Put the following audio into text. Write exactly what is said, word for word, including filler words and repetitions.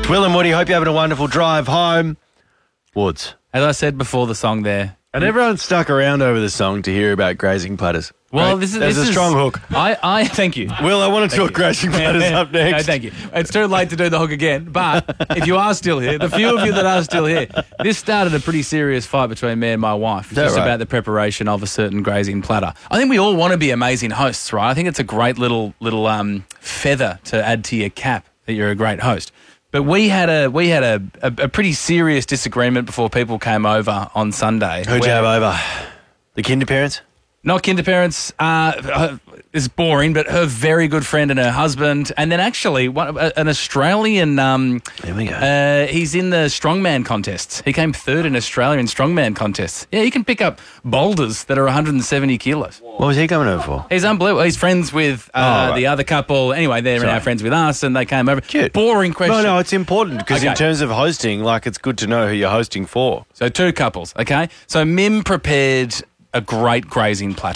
Will and Woody, hope you're having a wonderful drive home. Woods. As I said before the song there. And everyone stuck around over the song to hear about grazing platters. Well, Right? this is There's this a is- strong hook. I, I thank you. Will, I want to Thank talk you. grazing platters up next. No, thank you. It's too late to do the hook again. But if you are still here, the few of you that are still here, this started a pretty serious fight between me and my wife that just right? about the preparation of a certain grazing platter. I think we all want to be amazing hosts, right? I think it's a great little little um, feather to add to your cap that you're a great host. But we had a we had a, a, a pretty serious disagreement before people came over on Sunday. Who'd you where- have over? The kinder parents? Not kinder parents. Uh, uh, it's boring, but her very good friend and her husband, and then actually one, uh, an Australian. Um, There we go. Uh, he's in the strongman contests. He came third in Australia in strongman contests. Yeah, he can pick up boulders that are one hundred seventy kilos. What was he coming over for? He's unbelievable. He's friends with uh, Oh, right. the other couple. Anyway, they're Sorry. now friends with us, and they came over. Cute. Boring question. No, no, it's important because in Okay. terms of hosting, like it's good to know who you're hosting for. So two couples. Okay. So Mim prepared a great grazing platter.